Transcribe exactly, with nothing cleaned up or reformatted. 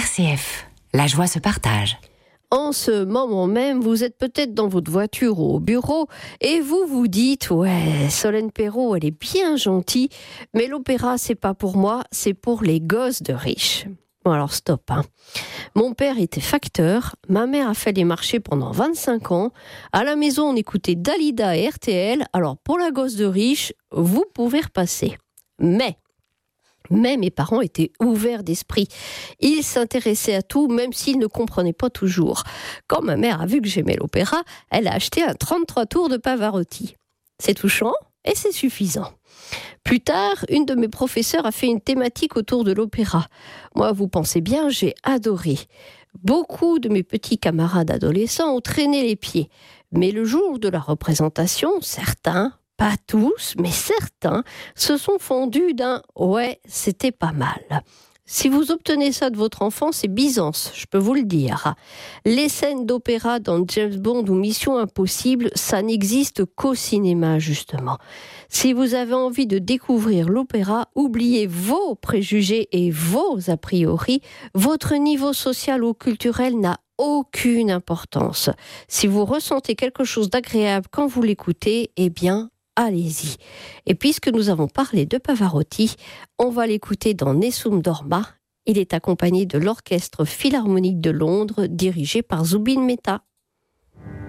C F, la joie se partage. En ce moment même, vous êtes peut-être dans votre voiture ou au bureau et vous vous dites « Ouais, Solène Perrot, elle est bien gentille, mais l'opéra, c'est pas pour moi, c'est pour les gosses de riches. » Bon alors stop, hein. Mon père était facteur, ma mère a fait les marchés pendant vingt-cinq ans, à la maison on écoutait Dalida et R T L, alors pour la gosse de riche, vous pouvez repasser. Mais... Mais mes parents étaient ouverts d'esprit. Ils s'intéressaient à tout, même s'ils ne comprenaient pas toujours. Quand ma mère a vu que j'aimais l'opéra, elle a acheté un trente-trois tours de Pavarotti. C'est touchant et c'est suffisant. Plus tard, une de mes professeurs a fait une thématique autour de l'opéra. Moi, vous pensez bien, j'ai adoré. Beaucoup de mes petits camarades adolescents ont traîné les pieds. Mais le jour de la représentation, certains... pas tous, mais certains se sont fondus d'un « ouais, c'était pas mal ». Si vous obtenez ça de votre enfant, c'est Byzance, je peux vous le dire. Les scènes d'opéra dans James Bond ou Mission Impossible, ça n'existe qu'au cinéma, justement. Si vous avez envie de découvrir l'opéra, oubliez vos préjugés et vos a priori. Votre niveau social ou culturel n'a aucune importance. Si vous ressentez quelque chose d'agréable quand vous l'écoutez, eh bien, allez-y. Et puisque nous avons parlé de Pavarotti, on va l'écouter dans Nessun Dorma. Il est accompagné de l'Orchestre Philharmonique de Londres, dirigé par Zubin Mehta.